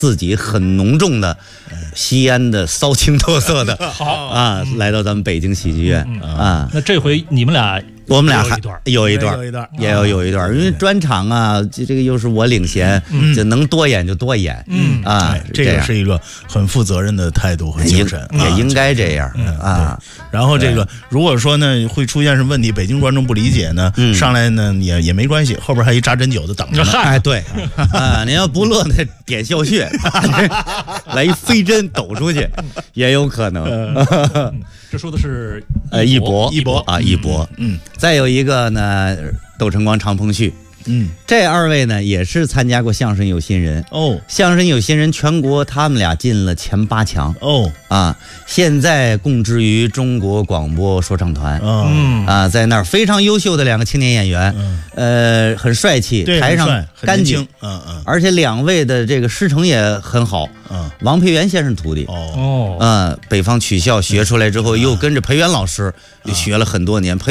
自己很浓重的西安的骚情特色的来到咱们北京喜剧院啊。 那这回你们俩我们俩还有一段，也要有一段，因为专场啊，这个又是我领衔，就能多演就多演， 这个是一个很负责任的态度和精神， 也应该这样啊。 然后这个如果说呢会出现什么问题，北京观众不理解呢，上来呢也没关系，后边还一扎针灸的等着呢。 哎，对啊，您要不乐那点笑穴，来一飞针抖出去也有可能。 这说的是一博，再有一个呢，窦晨光、常鹏旭，这二位呢也是参加过相声有新人相声有新人全国他们俩进了前8强现在供职于中国广播说唱团在那儿非常优秀的2个青年演员，很帅气，台上干净，而且2位的这个师承也很好，王培元先生徒弟北方曲校学出来之后，又跟着培元老师又学了很多年。